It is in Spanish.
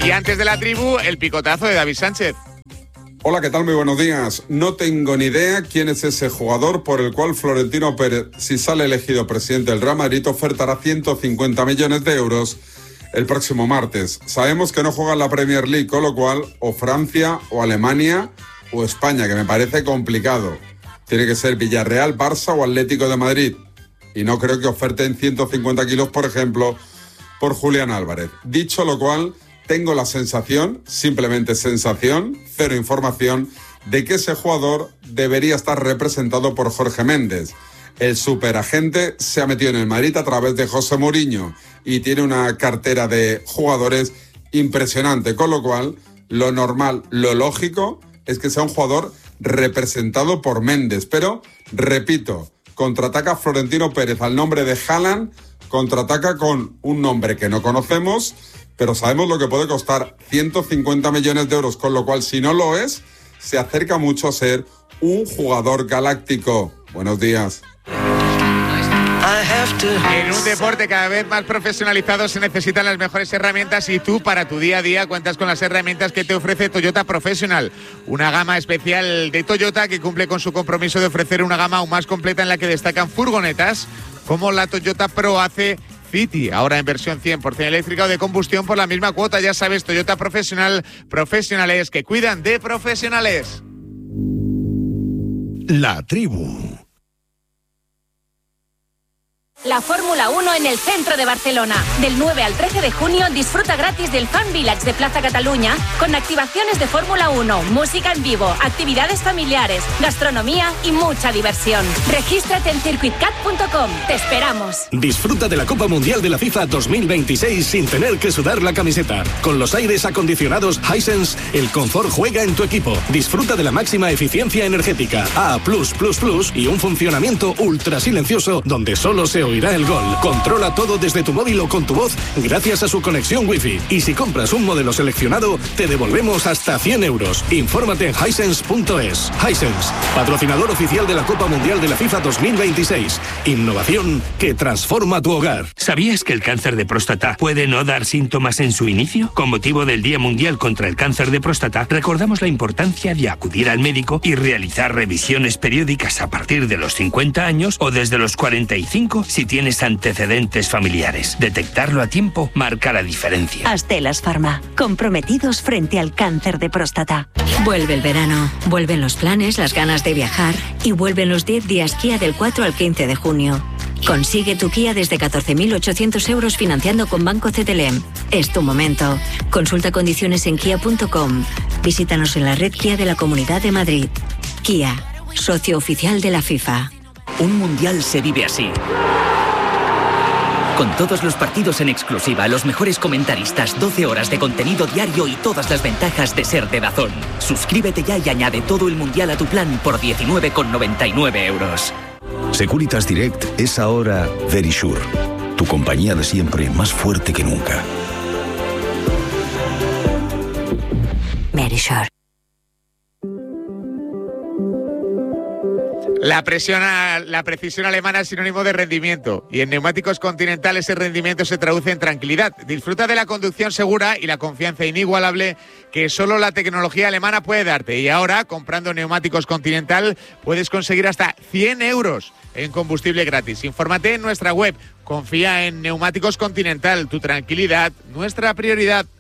Y antes de la tribu, el picotazo de David Sánchez. Hola, ¿qué tal? Muy buenos días. No tengo ni idea quién es ese jugador por el cual Florentino Pérez, si sale elegido presidente del Real Madrid, ofertará 150 millones de euros el próximo martes. Sabemos que no juega en la Premier League, con lo cual o Francia o Alemania o España, que me parece complicado. Tiene que ser Villarreal, Barça o Atlético de Madrid. Y no creo que oferten 150 kilos, por ejemplo, por Julián Álvarez. Dicho lo cual, tengo la sensación, simplemente sensación, cero información, de que ese jugador debería estar representado por Jorge Méndez. El superagente se ha metido en el Madrid a través de José Mourinho y tiene una cartera de jugadores impresionante, con lo cual lo normal, lo lógico es que sea un jugador representado por Méndez. Pero, repito, contraataca Florentino Pérez al nombre de Haaland, contraataca con un nombre que no conocemos, pero sabemos lo que puede costar, 150 millones de euros, con lo cual, si no lo es, se acerca mucho a ser un jugador galáctico. Buenos días. En un deporte cada vez más profesionalizado se necesitan las mejores herramientas y tú para tu día a día cuentas con las herramientas que te ofrece Toyota Professional, una gama especial de Toyota que cumple con su compromiso de ofrecer una gama aún más completa en la que destacan furgonetas como la Toyota ProAce City, ahora en versión 100% eléctrica o de combustión por la misma cuota. Ya sabes, Toyota Professional, profesionales que cuidan de profesionales. La tribu. La Fórmula 1 en el centro de Barcelona. Del 9 al 13 de junio disfruta gratis del Fan Village de Plaza Cataluña con activaciones de Fórmula 1, música en vivo, actividades familiares, gastronomía y mucha diversión. Regístrate en circuitcat.com. Te esperamos. Disfruta de la Copa Mundial de la FIFA 2026 sin tener que sudar la camiseta. Con los aires acondicionados Hisense, el confort juega en tu equipo. Disfruta de la máxima eficiencia energética A+++ y un funcionamiento ultra silencioso donde solo se oirá el gol. Controla todo desde tu móvil o con tu voz gracias a su conexión Wi-Fi. Y si compras un modelo seleccionado, te devolvemos hasta 100 euros. Infórmate en Hisense.es. Hisense, patrocinador oficial de la Copa Mundial de la FIFA 2026. Innovación que transforma tu hogar. ¿Sabías que el cáncer de próstata puede no dar síntomas en su inicio? Con motivo del Día Mundial contra el Cáncer de Próstata, recordamos la importancia de acudir al médico y realizar revisiones periódicas a partir de los 50 años o desde los 45 si tienes antecedentes familiares. Detectarlo a tiempo marca la diferencia. Astellas Pharma, comprometidos frente al cáncer de próstata. Vuelve el verano, vuelven los planes, las ganas de viajar y vuelven los 10 días Kia del 4 al 15 de junio. Consigue tu Kia desde 14.800 euros financiando con Banco CTLM. Es tu momento. Consulta condiciones en kia.com. Visítanos en la red Kia de la Comunidad de Madrid. Kia, socio oficial de la FIFA. Un mundial se vive así. Con todos los partidos en exclusiva, los mejores comentaristas, 12 horas de contenido diario y todas las ventajas de ser de DAZN. Suscríbete ya y añade todo el mundial a tu plan por 19,99 euros. Securitas Direct es ahora Verisure, tu compañía de siempre más fuerte que nunca. Verisure. La precisión alemana es sinónimo de rendimiento y en Neumáticos Continental ese rendimiento se traduce en tranquilidad. Disfruta de la conducción segura y la confianza inigualable que solo la tecnología alemana puede darte. Y ahora, comprando Neumáticos Continental, puedes conseguir hasta 100 euros en combustible gratis. Infórmate en nuestra web. Confía en Neumáticos Continental. Tu tranquilidad, nuestra prioridad.